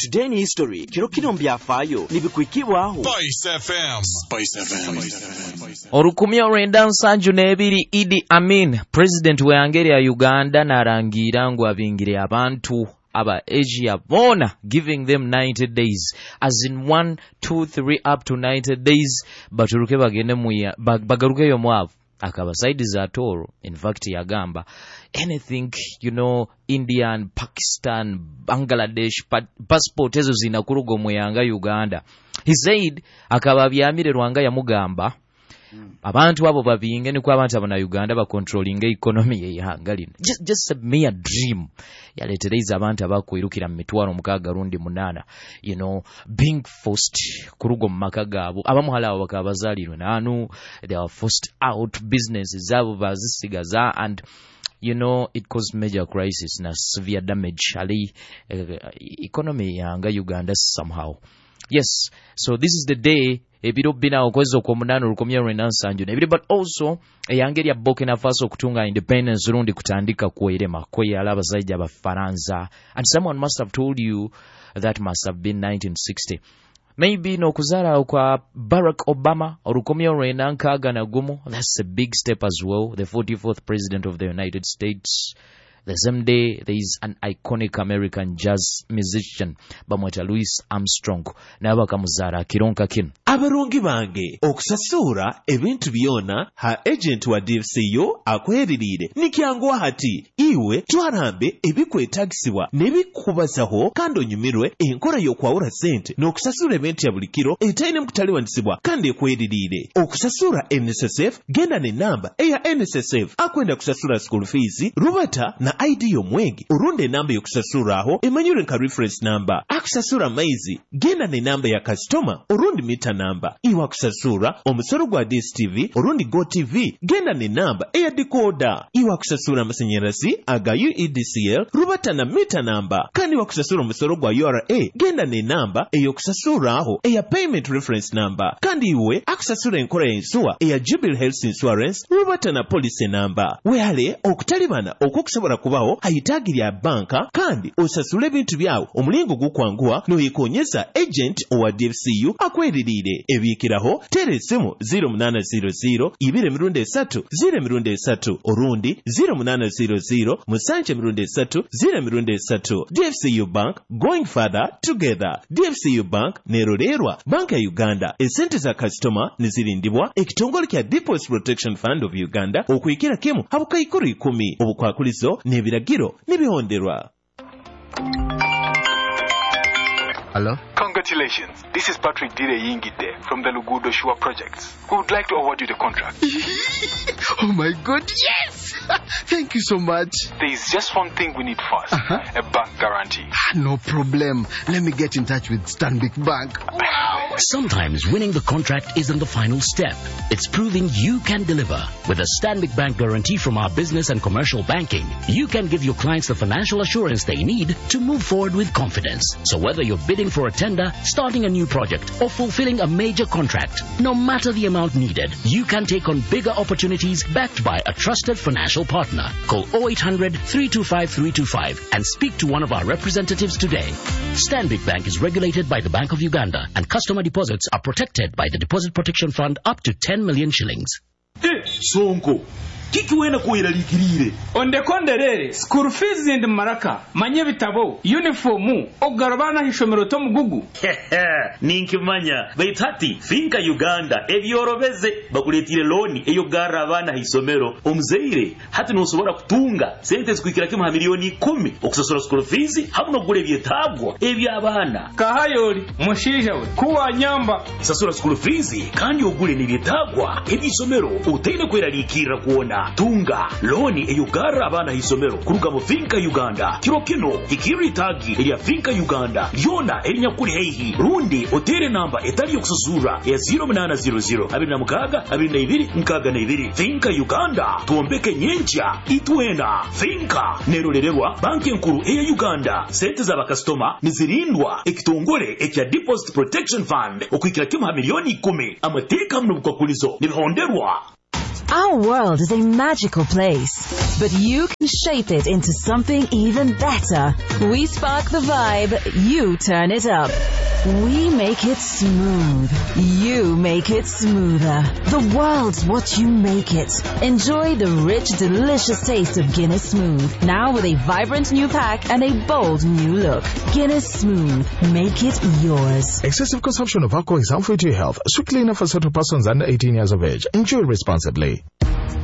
Today in history, kiro kino mbyafaayo nibikwikibwaho. Spice FM. Olukumya olw'enda nsanju n'ebiri Idi Amin, President w'eggwanga lya Uganda n'alangira ngu abingire abantu aba Asia bona, giving them 90 days, as in 1, 2, 3 up to 90 days, baturuke bagende bagaruke yomwavu akabasaidiza atoro. In fact yagamba anything, Indian, Pakistan, Bangladesh passport ezo zinakuruga mu yanga Uganda. He said akababyamire Rwanga yamugamba abantu abo babinge niko abantu abana Uganda ba controlling economy y'ihanga lino. Just a mere dream. Yaletereza abantu abakwirukira mu mitwaro mukaga rundi munana, being forced kurugo mu maka gaabo. Abamuhala abo bakabazalirwe nanu, they are forced out, businesses zabo bazisigaza, and it caused major crisis na severe damage ali economy yanga Uganda somehow. Yes, so this is the day ebiro bina okwezo kwa munano lukomya renansanju nebiri, but also eyange lya Burkina Faso kutunga independence rundi kutandika kuerema kweyala abasajja abafaransa, and someone must have told you that must have been 1960. Maybe n'okuzala kwa Barack Obama olukomya renankaga na gumo. That's a big step as well. The 44th president of the United States. The same day, there is an iconic American jazz musician, bamweta Louis Armstrong, naba kamuzara kironka kino. Abarungi bange, okusasura ebintu byona ha agent wa DFCO akweririre. Nikyanguwa hati, iwe twarambe ebikwetagisibwa nebikubazaho kandi onyumirwe enkora y'okwawula sente n'okusasura ebintu ya buli kiro etayina mukutaliwanisibwa kandi ekweririre. Okusasura NSSF, genda ne namba eya NSSF akwenda kusasura school fees, rubata na ID y'omwenge orunde namba y'okusasuraho emanyure nka reference number. Akusasura maizi, genda ne namba ya customer orundi mita namba. Iwa kusasura omusoro gwa DSTV orundi GoTV, genda ne namba eya decoder. Iwa kusasura amashanyarazi aga UEDCL rubata na mita namba. Kandi wa kusasura omusoro gwa URA, genda ne namba ey'okusasuraho eya payment reference number. Kandi iwe akusasura enkora y'ensuwa eya Jubilee Health Insurance rubata na policy number. Wehale okutalibana okukusobola kubaho hayitagi lya banka kandi osasule ebintu byawo omulingo gukwanguwa noyekonyeza agent owa DFCU akweririre. Ebikiraho teresimu 0800 2 3 orundi 0800 musanje 3 0 DFCU Bank, going further together. DFCU Bank nerorerwa banka ya Uganda. Esente za customer nizirindibwa ekitongole kya Deposit Protection Fund of Uganda okwikira kimu habukayikuru 10 obukwakulizo n'ebiragiro n'ebihonderwa. Hello? Congratulations. This is Patrick Dire Yingide from the Lugudo Shua Projects. We would like to award you the contract. Oh my God, yes! Thank you so much. There is just one thing we need first. A bank guarantee. No problem. Let me get in touch with Stanbic Bank. Wow! Sometimes winning the contract isn't the final step. It's proving you can deliver. With a Stanbic Bank guarantee from our business and commercial banking, you can give your clients the financial assurance they need to move forward with confidence. So whether you're bidding for a tender, starting a new project, or fulfilling a major contract, no matter the amount needed, you can take on bigger opportunities backed by a trusted financial partner. Call 0800 325 325 and speak to one of our representatives today. Stanbic Bank is regulated by the Bank of Uganda, and customer deposits are protected by the Deposit Protection Fund up to 10 million shillings. Sonko kikiwena kuiralikirire onde konderere school fees and maraka manye bitabo uniform ogarabana hishomero to mugugu ninkimanya baitati finka Uganda ebyorobeze bakuletire loan eyo garabana hisomero omuzeire hati nosobora kutunga sente zikwikira kima milioni 10 okusasura school fees hamwe no gure byetagwa ebyabana kahayori mushija we kuwa nyamba sasura school fees kandi ogure nibyetagwa ebisomero utende kwiralikira kuona tunga loni eyugara abana hisomero kuruga mu finka Uganda kiro kino ikiritagi eya finka Uganda yona elinyakuri heihi rundi otere namba etali yokusuzura ya 0800 abinamukaga abinayibiri nkaga nayibiri finka Uganda tuombeke nyencha itwena finka nerorererwa banki nkuru eya Uganda. Sente za bakastoma nizirindwa ekitongole ekya Deposit Protection Fund okwikira kimu milioni 10 amateka mno bukwakulizo nibihonderwa. Our world is a magical place, but you can shape it into something even better. We spark the vibe, you turn it up. We make it smooth, you make it smoother. The world's what you make it. Enjoy the rich, delicious taste of Guinness Smooth, now with a vibrant new pack and a bold new look. Guinness Smooth, make it yours. Excessive consumption of alcohol is harmful to your health. Strictly enough for certain persons under 18 years of age. Enjoy responsibly.